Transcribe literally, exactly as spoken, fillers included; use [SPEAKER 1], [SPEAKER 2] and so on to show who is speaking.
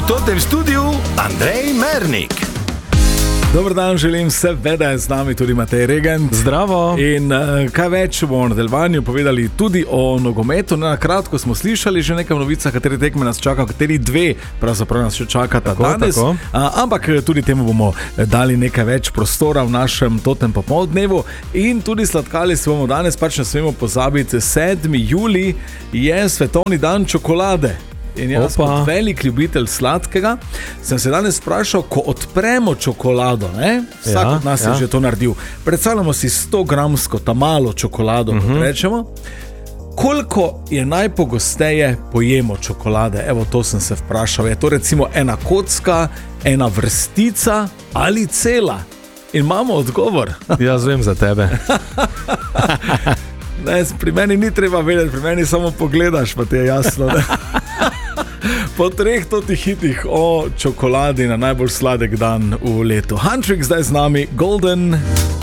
[SPEAKER 1] totem studiu Andrej Mernik.
[SPEAKER 2] Dober dan, želim seveda z nami tudi Matej Regent.
[SPEAKER 3] Zdravo.
[SPEAKER 2] In uh, kaj več bomo v nadaljevanju povedali tudi o nogometu. Na kratko smo slišali že nekaj novica, kateri tekme nas čaka, kateri dve pravzaprav nas še čakata
[SPEAKER 3] tako,
[SPEAKER 2] danes.
[SPEAKER 3] Tako.
[SPEAKER 2] Uh, ampak tudi temu bomo dali nekaj več prostora v našem totem popoldnevu. In tudi sladkali se bomo danes, pač ne smemo pozabiti, sedmi julij je svetovni dan čokolade. In jaz, Opa. kot velik ljubitelj sladkega, sem se danes vprašal, ko odpremo čokolado, ne? Vsak ja, od nas ja. je že to naredil. Predstavljamo si sto gramsko, ta malo čokolado, uh-huh. kot rečemo. Koliko je najpogosteje pojemo čokolade? Evo, to sem se vprašal. Je to recimo ena kocka, ena vrstica ali cela? In imamo odgovor.
[SPEAKER 3] Jaz vem za tebe.
[SPEAKER 2] Ne, pri meni ni treba vedeti, pri meni samo pogledaš, pa ti je jasno. Po treh totih hitih o čokoladi na najbolj sladek dan v letu. Hanček zdaj z nami, Golden.